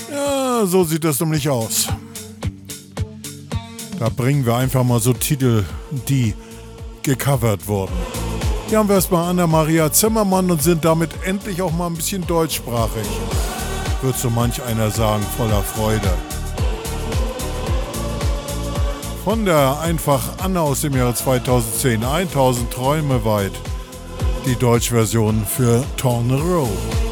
Ja, so sieht das nämlich aus. Da bringen wir einfach mal so Titel, die gecovert wurden. Hier haben wir erstmal Anna-Maria Zimmermann und sind damit endlich auch mal ein bisschen deutschsprachig. Wird so manch einer sagen, voller Freude. Von der einfach Anna aus dem Jahre 2010, 1000 Träume weit. Die Deutschversion für Torn Row.